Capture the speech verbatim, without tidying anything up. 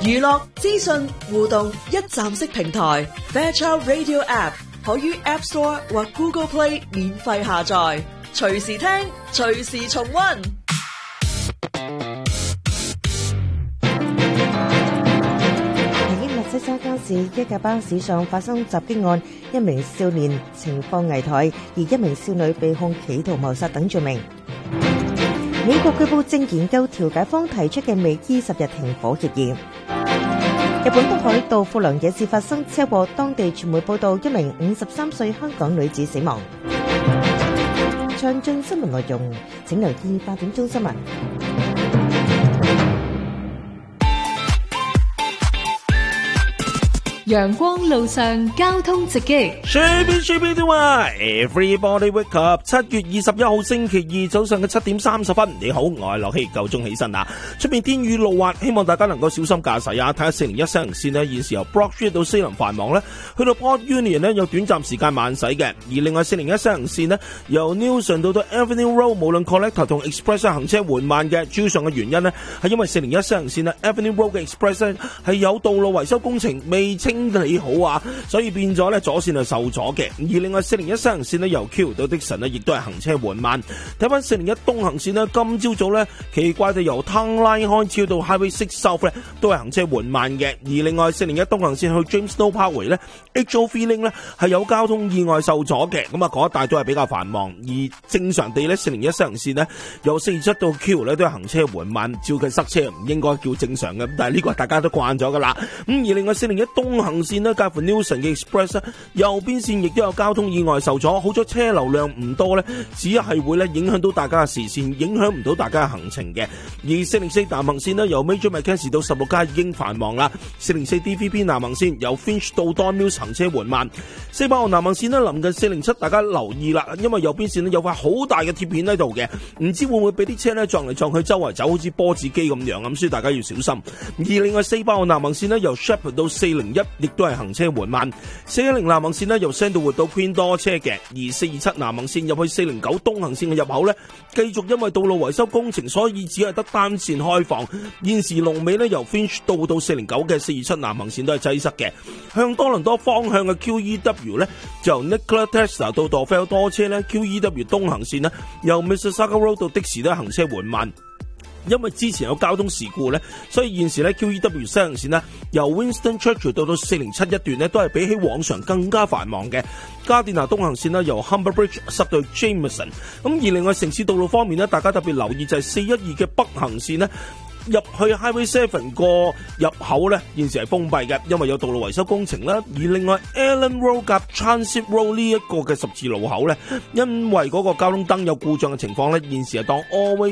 娛樂、資訊、互動一站式平台 Fairchild Radio App 可於 App Store 或 Google Play 免費下載，隨時聽，隨時重溫。 西沙加市一架巴士上發生襲擊案，一名少年情況危殆，而一名少女被控企圖謀殺等罪名。美國據報正研究調解方提出嘅美伊十日停火協議。日本北海道富良野市發生車禍，當地傳媒報道一名五十三歲香港女子死亡。詳盡新聞內容，請留意八點鐘新聞。 陽光路上交通直擊 Shippy Shippy do I Everybody wake up 七月二十一號星期二早上嘅七點三十分，你好，我係樂希，夠鐘起身啦。出面天雨路滑，希望大家能夠小心駕駛啊！睇下四零一西行線呢，現時由 Broad Street 到西林繁忙呢，去到 Port Union 呢有短暫時間慢駛嘅。而另外四零一西行線呢，由 Newson 到到 Avenue Road， 無論 Collector 同 Express 行車緩慢嘅，主要上嘅原因呢，係因為四零一西行線呢 Avenue Road 嘅 Express 呢係有道路維修工程未清理好啊，所以變咗咧左線係受阻嘅。而另外四零一西行線呢，由 Q 到 Dixon 呢亦都係行車緩慢。睇翻四零一東行線呢，今朝早咧奇怪地由 Town Line 開始到 Highway Six South 咧都係行車緩慢嘅。而另外四零一東行線去 James Snow Parkway 咧 H O Feeling 咧係有交通意外受阻嘅，咁啊嗰一帶都係比較繁忙。而正常地咧四零一西行線呢，由四二七到 Q 咧都係行車緩慢，照計塞車唔應該叫正常嘅，但係呢個大家都慣咗噶啦。咁而另外四零一東行線呢，介乎 Newson 嘅 Express 右邊線亦都有交通意外受阻，好咗車流量唔多咧，只係會咧影響到大家嘅視線，影響唔到大家嘅行程嘅。而四零四南行線呢，由 Major Mackenzie 到十六街已經繁忙啦。四零四 D V P 南行線由 Finch 到 Don Mills 行車緩慢。四百號南行線呢，臨近四零七，大家留意啦，因為右邊線呢有塊好大嘅貼片喺度嘅，唔知會唔會俾啲車咧撞嚟撞去，周圍走好似波子機咁樣，咁所以大家要小心。而另外四百號南行線呢，由 Shepherd 到四零一，亦都係行車緩慢。四一零南行線呢，由 Sandalwood 到 Queen 多車嘅。而四二七南行線入去四零九東行線嘅入口呢，繼續因為道路維修工程，所以只係得單線開放。現時龍尾呢，由 Finch 到到四零九嘅四二七南行線都係擠塞嘅。向多倫多方向嘅 Q E W 呢，就由 Nikola Tesla 到 Dorval 多車呢， Q E W 東行線呢，由 Mississauga Road 到的士都行車緩慢。因為之前有交通事故呢，所以現時呢 Q E W 西行線呢，由 Winston Churchill 到到四零七一段呢，都係比起往常更加繁忙嘅。加甸拿東行線呢，由 Humber Bridge 塞到 Jameson。咁而另外城市道路方面呢，大家特別留意就係四一二嘅北行線呢，入去 Highway Seven 個入口呢，現時係封閉嘅，因為有道路維修工程啦。而另外 Allen Road 夾 Transit Road 呢一個嘅十字路口呢，因為嗰個交通燈有故障嘅情況呢，現時係當 Always